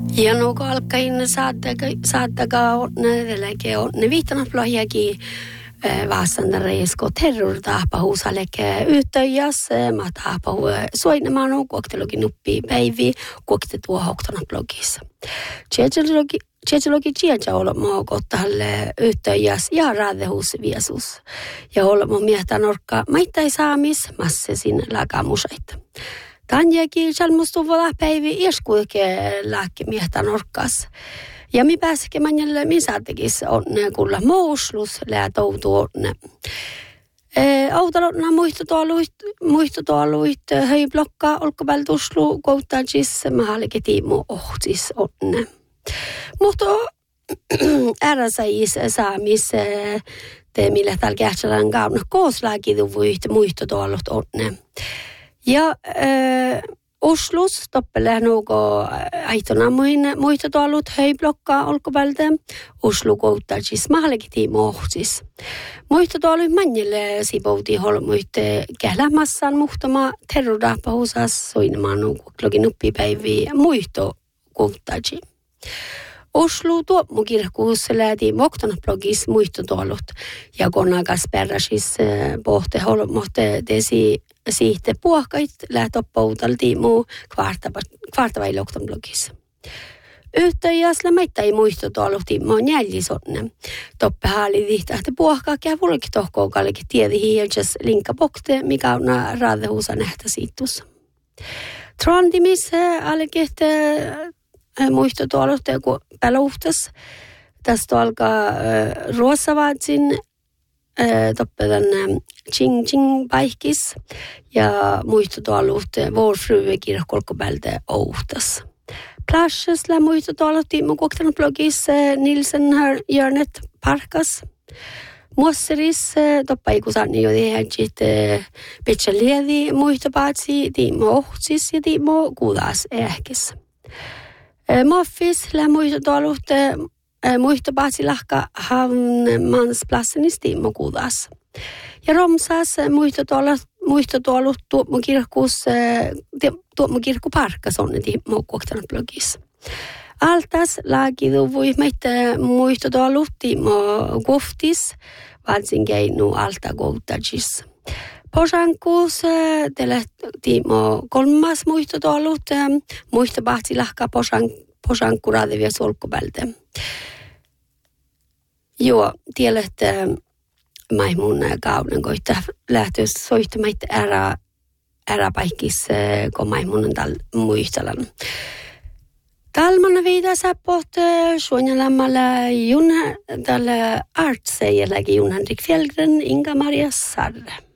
Ja nuko alkain saattakaa ne viittanaplohjakin vaasanda reisko terroritaapa huusaleke yhteijäs mataapa soinamaan kuoktelogi nuppi päivi kuokte tuo hoktona blogissa. Tjetselogi tjetsa olemme kottahalle yhteijäs ja raadehus viesus. Ja olemme miehtä norkka maittai saamis massesin lakamusaita. Tanjakin salmustuvola päivi ieskuike lääkki miehtä norkkas. Ja mi pääsikin manjalle min saatekis onne kulla mouslus lää toutu onne. Autalonna muistotuoluit höi blokkaa olkopältuslu kouttajis mahalike tiimu ohtis onne. Mutta äräsäis saamis te millä täällä kähtsälän kauna kooslaakiduvuit muistotuolut onne. Ja Oslus toppele nuuko aihtona muistotuolut höi blokkaa olkopältä. Oslu kouttajis mahalike tiimu ohtis. Muistotuolut manjille sipouti holmuitte kählämassan muhtama terrodaapahusas soinamaan nuukoklogin uppipäiviä muisto kouttajia. Oslu tuoppmukirkkuus lähti Moktona-blogis muistotuolut ja konakas peräsis pohte holmohte tesi siihte puohkait lähtopoutaltiin muu kvartavai Lokton-blogissa. Yhteijäsellä meittai muistotuoluhti maan jällisonne. Toppe haali vihtähti puohkaa ja vulkitohkoon kallikin tiedi hiiljas linkapokte, mikä on raadehuusa nähtä siitus. Trandimis alkehte muistotuolut peluhtas. Tästä alkaa ruosavaatsin toppe tänne Ching Ching paikis ja muistotuolut vårfrue kirkolkopältä ouhtas. Plasjesla muistotuolut tiimu koktanut blogis Nilsen Jörnet Parkas. Muosseris toppaikusani jo tehäjit petsälievi muistopaatsi tiimu ohtsis ja tiimu kuudas ehkis. Moffis lä muistotuolut muistopaatsi lahka havnmansplassenis tiimu kuudas. Ja Romsas muistotuolut tuommokirkkuparkkas on tiimu koktanut blogis. Altas laakiduvui meitä muistotuolut tiimu koftis varsinkeinu alta kouttajis. Posankuus teille tiimo kolmas muistotuolut muistopaatsi lahka posankku raadevia solkkopältä. Joo, tiedätte maimun kauden koittaa lähteä soittamaan äräpaikis, kun maimun on muistelan. Talmana viida säpot suonjalammalla junna tällä artseijelläkin Jun Henrik Fjällgren, Inga-Maria Sarre.